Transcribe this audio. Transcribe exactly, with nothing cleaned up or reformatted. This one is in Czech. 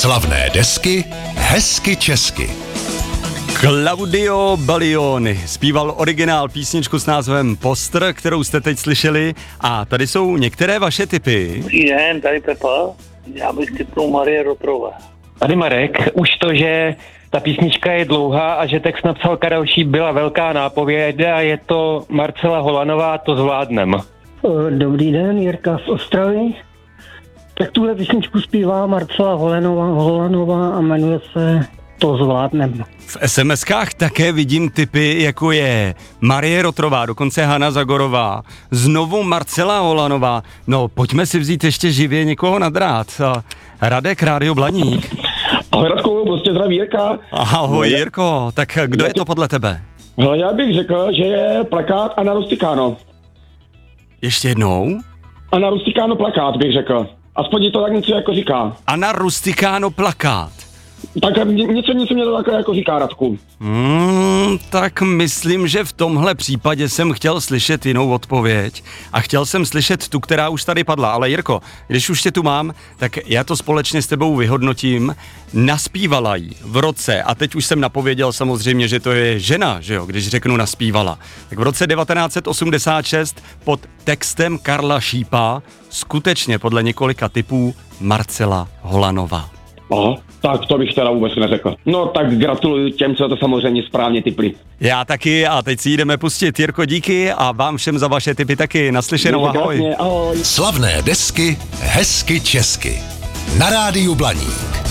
Slavné desky hezky česky. Claudio Baglioni zpíval originál písničku s názvem Poster, kterou jste teď slyšeli, a tady jsou některé vaše tipy. Dobrý den, tady Pepa, já bych tipnul Marie Rotrové. Tady Marek, už to, že ta písnička je dlouhá a že text napsal Karel Šíp, byla velká nápověd a je to Marcela Holanová, To zvládnem. Dobrý den, Jirka z Ostravy. Tak tuhle písničku zpívá Marcela Holanová, Holanová a jmenuje se To zvládnem. V es em eskách také vidím tipy, jako je Marie Rotrová, dokonce Hana Zagorová, znovu Marcela Holanová. No, pojďme si vzít ještě živě někoho na drát. Radek, Rádio Blaník. Ahoj Radku, prostě zdraví Jirka. Ahoj Jirko, tak kdo je to podle tebe? No, já bych řekl, že je plakát Anna Rusticano. Ještě jednou? Anna Rusticano plakát bych řekl. Aspoň to tak něco jako říká. Anna Rusticano plakát. Tak něco, něco mě to takhle jako říká, Radku. Hmm, tak myslím, že v tomhle případě jsem chtěl slyšet jinou odpověď a chtěl jsem slyšet tu, která už tady padla. Ale Jirko, když už tě tu mám, tak já to společně s tebou vyhodnotím. Naspívala jí v roce, a teď už jsem napověděl samozřejmě, že to je žena, že jo, když řeknu naspívala. Tak v roce devatenáct set osmdesát šest pod textem Karla Šípa skutečně podle několika tipů Marcela Holanová. Aha, tak to bych teda vůbec neřekl. No tak gratuluju těm, co to samozřejmě správně tipli. Já taky, a teď si jdeme pustit. Jirko, díky, a vám všem za vaše tipy taky. Naslyšenou, ahoj. Krásně, ahoj. Slavné desky hezky česky. Na Rádiu Blaník.